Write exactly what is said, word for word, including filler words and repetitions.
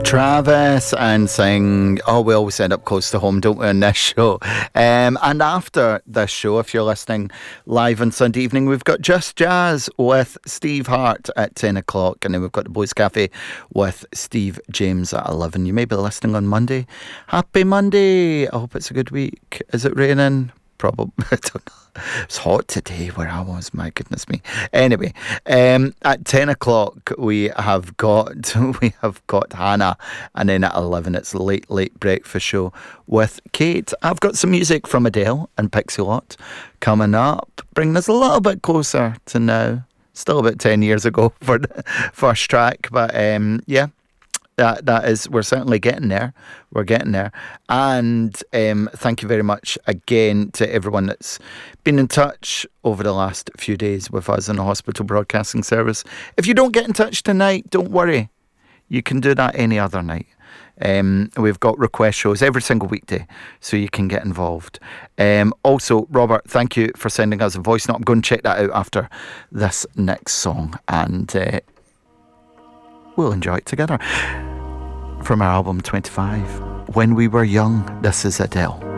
Travis and saying, oh, we always end up close to home, don't we, on this show? Um, and after this show, if you're listening live on Sunday evening, we've got Just Jazz with Steve Hart at ten o'clock, and then we've got the Boys Cafe with Steve James at eleven. You may be listening on Monday. Happy Monday. I hope it's a good week. Is it raining? Probably. I don't know. It's hot today where I was, my goodness me. Anyway, um, at ten o'clock we have got we have got Hannah, and then at eleven it's the Late Late Breakfast Show with Kate. I've got some music from Adele and Pixie Lott coming up, bringing us a little bit closer to now. Still about ten years ago for the first track, but um, yeah. That that is, we're certainly getting there. We're getting there. And um, thank you very much again to everyone that's been in touch over the last few days with us on the Hospital Broadcasting Service. If you don't get in touch tonight, don't worry. You can do that any other night. Um, we've got request shows every single weekday, so you can get involved. Um, also, Robert, thank you for sending us a voice note. I'm going to check that out after this next song, and uh, we'll enjoy it together. From our album twenty-five, When We Were Young, this is Adele.